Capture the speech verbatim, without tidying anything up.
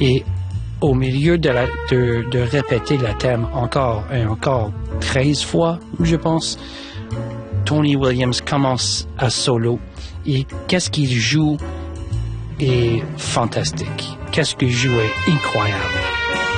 Et au milieu de, la, de, de répéter le thème encore et encore treize fois, je pense, Tony Williams commence à solo. Et qu'est-ce qu'il joue est fantastique. Qu'est-ce qu'il joue est incroyable.